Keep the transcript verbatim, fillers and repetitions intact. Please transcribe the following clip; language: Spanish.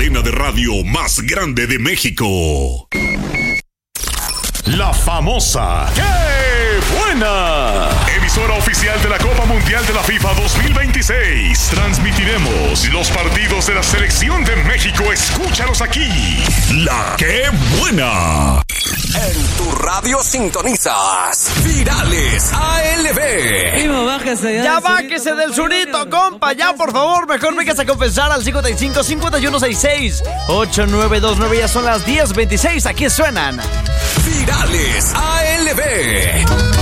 cadena de radio más grande de México. La famosa ¡Qué buena! Emisora oficial de la Copa Mundial de la FIFA dos mil veintiséis. Transmitiremos los partidos de la selección de México. Escúchalos aquí. La ¡Qué buena! En tu radio sintonizas Virales A L B. Primo, bájese ya. Ya bájese del surito, compa. Ya, por favor, mejor me a confesar al cincuenta y cinco, cincuenta y uno, sesenta y seis, ochenta y nueve veintinueve. Ya son las diez veintiséis. Aquí suenan Virales A L B.